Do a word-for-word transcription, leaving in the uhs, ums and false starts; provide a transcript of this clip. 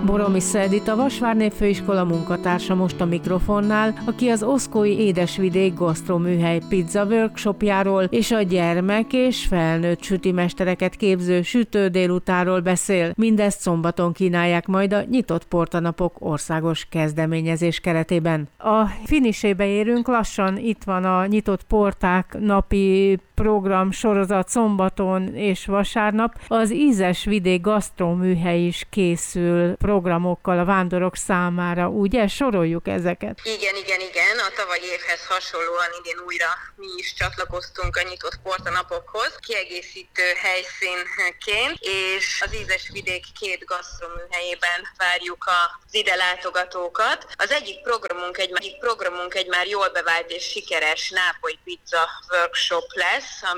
Boromisz Edita, Vasvárné Főiskola munkatársa most a mikrofonnál, aki az Oszkói Édesvidék gasztroműhely pizza workshopjáról és a gyermek és felnőtt sütimestereket képző sütő délutánról beszél. Mindezt szombaton kínálják majd a Nyitott Portanapok országos kezdeményezés keretében. A finisébe érünk, lassan itt van a Nyitott Porták napi program sorozat szombaton és vasárnap. Az Ízesvidék gasztroműhely is készül programokkal a vándorok számára, ugye? Soroljuk ezeket. Igen, igen, igen. A tavalyi évhez hasonlóan idén újra mi is csatlakoztunk a Nyitott Portanapokhoz, kiegészítő helyszínként, és az Ízesvidék két gasztroműhelyében várjuk az ide látogatókat. Az egyik programunk egy, egyik programunk egy már jól bevált és sikeres nápolyi pizza workshop lesz,